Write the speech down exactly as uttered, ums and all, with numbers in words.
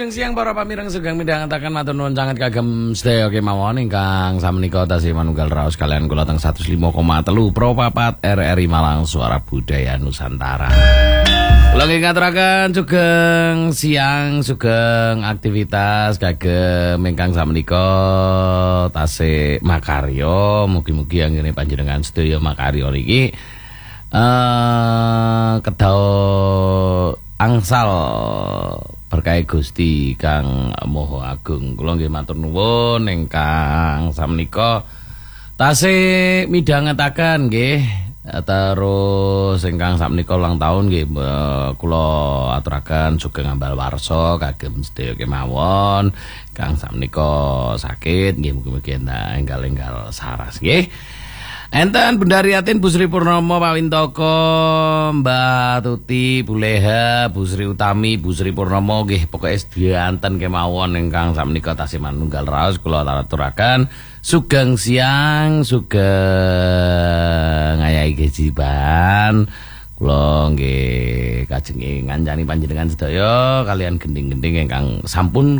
sugeng siang para pamireng sugeng midhangetaken matur nuwun sanget kagem sedaya kemawon ingkang samenika tasih manunggal raos kalian kula teng seratus lima koma tiga Pro papat R R I Malang Suara Budaya Nusantara. Kula ngaturaken sugeng siang sugeng aktivitas kagem ingkang samenika tasih makarya mugi-mugi anggene panjenengan sedaya makarya niki eh kedaw angsal berkah Gusti Kang Maha Agung. Kula nggih matur nuwun ingkang samenika tasih midhangetaken nggih terus ingkang sakmenika ulang tahun nggih kula aturaken sugeng ambal warsa kagem sedaya kemawon kang sakmenika sakit nggih mugi-mugi enggal-enggal saras nggih. Enten Bendariatin Bu Sri Purnomo Pak Wintoko, Mbak Tuti, Bu Leha, Bu Sri Utami, Bu Sri Purnomo nggih pokoke sedanten kemawon ingkang sakmenika tasih manunggal raos kula aturaken sugeng siang sugeng ngayahi kejiban kula nggih kajeng ngancani panjenengan sedaya kalian gending-gending ingkang sampun